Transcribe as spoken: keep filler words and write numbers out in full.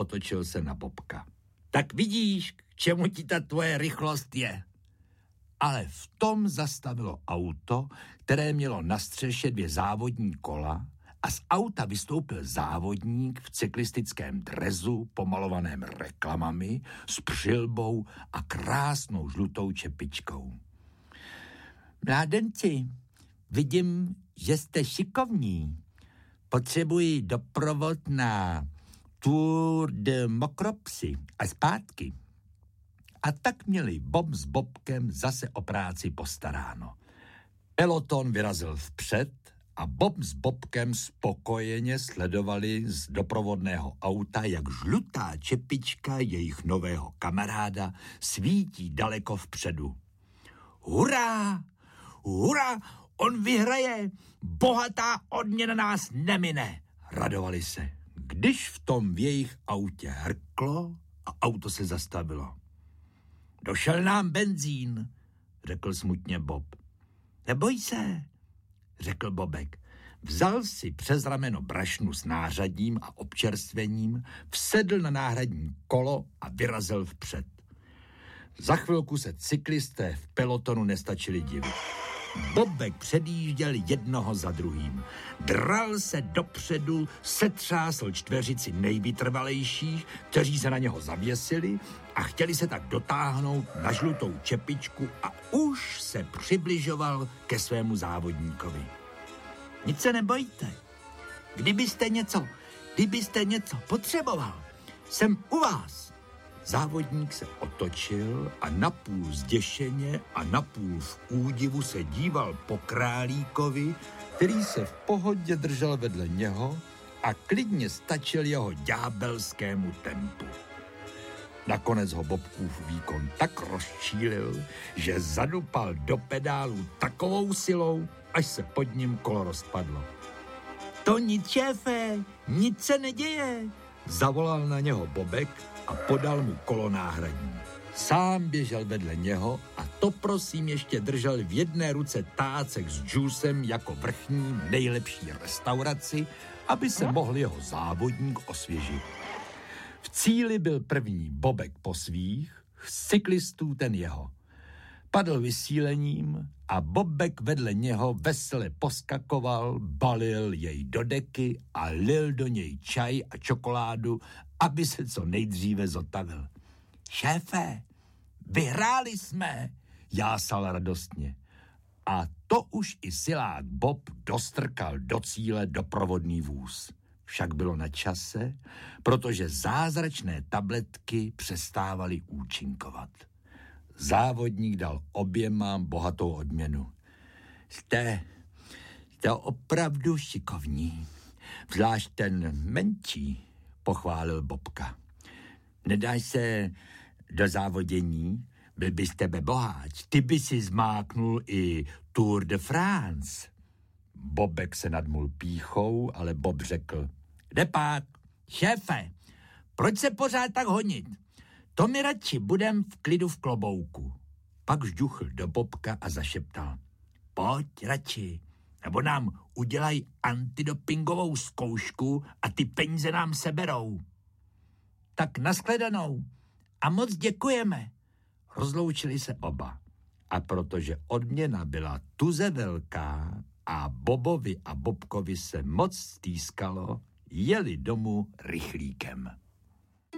otočil se na Bobka. Tak vidíš, k čemu ti ta tvoje rychlost je. Ale v tom zastavilo auto, které mělo na střeše dvě závodní kola a z auta vystoupil závodník v cyklistickém drezu pomalovaném reklamami s přilbou a krásnou žlutou čepičkou. Mládenci, vidím, že jste šikovní. Potřebuji doprovod na Tour de Mokropsy a zpátky. A tak měli Bob s Bobkem zase o práci postaráno. Peloton vyrazil vpřed a Bob s Bobkem spokojeně sledovali z doprovodného auta, jak žlutá čepička jejich nového kamaráda svítí daleko vpředu. Hurá! Hurá! On vyhraje! Bohatá odměna nás nemine! Radovali se, když v tom v jejich autě hrklo a auto se zastavilo. Došel nám benzín, řekl smutně Bob. Neboj se, řekl Bobek. Vzal si přes rameno brašnu s nářadím a občerstvením, vsedl na náhradní kolo a vyrazil vpřed. Za chvilku se cyklisté v pelotonu nestačili divit. Bobek předjížděl jednoho za druhým. Dral se dopředu, setřásl čtveřici nejvytrvalejších, kteří se na něho zavěsili a chtěli se tak dotáhnout na žlutou čepičku a už se přibližoval ke svému závodníkovi. Nic se nebojte. Kdybyste něco, kdybyste něco potřeboval, jsem u vás. Závodník se otočil a napůl zděšeně a napůl v údivu se díval po králíkovi, který se v pohodě držel vedle něho a klidně stačil jeho ďábelskému tempu. Nakonec ho Bobkův výkon tak rozčílil, že zadupal do pedálu takovou silou, až se pod ním kolo rozpadlo. To nic, šéfe, nic se neděje, zavolal na něho Bobek a podal mu kolo náhradní. Sám běžel vedle něho a to prosím ještě držel v jedné ruce tácek s džusem jako vrchní nejlepší restauraci, aby se mohl jeho závodník osvěžit. V cíli byl první Bobek po svých, z cyklistů ten jeho. Padl vysílením a Bobek vedle něho vesele poskakoval, balil jej do deky a lil do něj čaj a čokoládu, aby se co nejdříve zotavil. Šéfe, vyhráli jsme, jásal radostně. A to už i silák Bob dostrkal do cíle doprovodný vůz. Však bylo na čase, protože zázračné tabletky přestávaly účinkovat. Závodník dal oběma bohatou odměnu. Jste, jste opravdu šikovní, zvlášť ten menší, pochválil Bobka. Nedáš se do závodění, byl by z tebe boháč, ty by si zmáknul i Tour de France. Bobek se nadmul pýchou, ale Bob řekl, kde pak, šéfe, proč se pořád tak honit? To mi radši budem v klidu v klobouku. Pak žduchl do Bobka a zašeptal. Pojď radši, nebo nám udělají antidopingovou zkoušku a ty peníze nám seberou. Tak nashledanou a moc děkujeme. Rozloučili se oba. A protože odměna byla tuze velká a Bobovi a Bobkovi se moc stýskalo, jeli domů rychlíkem.